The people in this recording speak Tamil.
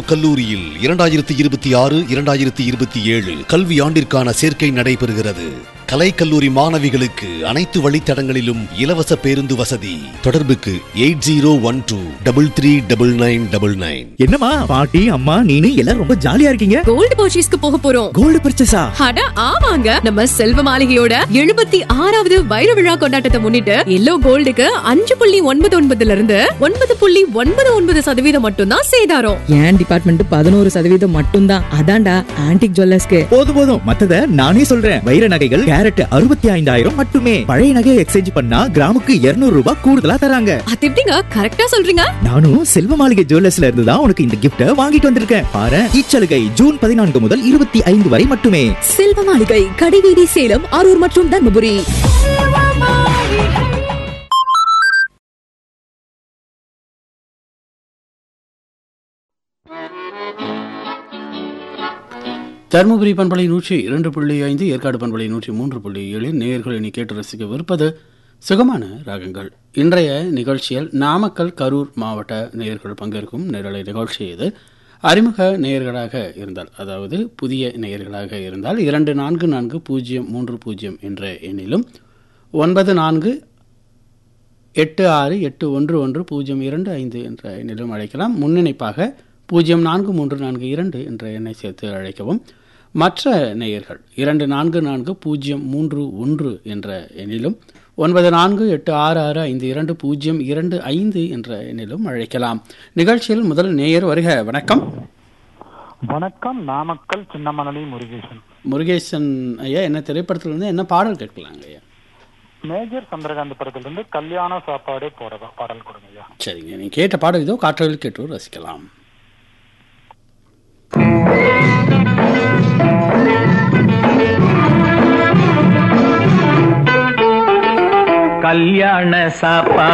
கல்லூரியில் 2026-2027 கல்வி ஆண்டிற்கான சேர்க்கை நடைபெறுகிறது. கலை கல்லூரி மாணவிகளுக்கு அனைத்து வழித்தடங்களிலும் இலவச பேருந்து வசதி. தொடர்புக்கு 8012339999. என்னம்மா பாட்டி அம்மா நீனு எல்லாரும் ரொம்ப ஜாலியா இருக்கீங்க. கோல்டு பர்ச்சேஸ்க்கு போக போறோம். கோல்டு பர்ச்சேஸா? அட ஆமாங்க, நம்ம செல்வ மாளிகையோட 76வது வைர விழா கொண்டாட்டத்தை முன்னிட்டு எல்லோ கோல்டுக்கு 5.99 இருந்து 9.99% மட்டும் தான் சேதாரம். என் டிபார்ட்மெண்ட் 11% மட்டும் தான். அதான்டா ஆன்டிக் ஜுவல்லர்ஸ்க்கு. போதும் மத்தத நானே சொல்றேன். வைர நகைகள் கேரட் 65,000 மட்டுமே. பழைய நகையை எக்ஸ்சேஞ்ச் பண்ணா கிராமுக்கு 200 ரூபாய் கூடுதலா தராங்க. அது எப்படிங்க கரெக்டா சொல்றீங்க? நானும் செல்வ மாளிகை ஜுவல்லர்ஸ்ல இருந்து தான் உனக்கு இந்த கிஃப்ட வாங்கிட்டு வந்திருக்கேன். பாரு, இச்சலுகை ஜூன் 14 முதல் 25 வரை மட்டுமே. செல்வ மாளிகை, கடைவீதி, சேலம், அரூர் மற்றும் தர்மபுரி. தருமபுரி பண்பலை 102.5, ஏற்காடு பண்பலை 103.7 நேயர்கள் இனி கேட்டு ரசிக்கவிருப்பது சுகமான ராகங்கள். இன்றைய நிகழ்ச்சியில் நாமக்கல், கரூர் மாவட்ட நேயர்கள் பங்கேற்கும் நேரலை நிகழ்ச்சி இது. அறிமுக நேயர்களாக இருந்தால், அதாவது புதிய நேயர்களாக இருந்தால் 244030 என்ற எண்ணிலும் 9486811025 என்ற எண்ணிலும் அழைக்கலாம். முன்னிணைப்பாக 04342 என்ற எண்ணை சேர்த்து அழைக்கவும். மற்ற நேயர்கள் 244031 என்ற எண்ணிலும் 9486652025 என்ற எண்ணிலும் அழைக்கலாம். நிகழ்ச்சியில் முதல் நேயர் வருக. வணக்கம். வணக்கம், நாமக்கல் சின்னமனலி முருகேசன். முருகேசன் ஐயா, என்ன திரைப்படத்திலிருந்து என்ன பாடல் கேட்கலாங்க ஐயா? மேஜர் சந்திரகாந்த் படத்திலிருந்து கல்யாண சாப்பாடு பாடல் கொடுங்க ஐயா. சரிங்க, நீ கேட்ட பாடல் இதோ காற்றலில் கேட்டு ரசிக்கலாம். கல்யாண சாப்பா